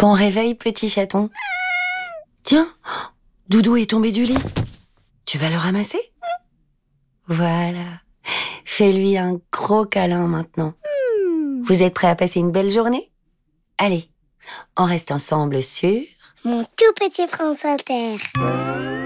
Bon réveil, petit chaton. Tiens, Doudou est tombé du lit. Tu vas le ramasser? Voilà. Fais-lui un gros câlin maintenant. Vous êtes prêts à passer une belle journée? Allez, on reste ensemble sur... Mon tout petit France Inter.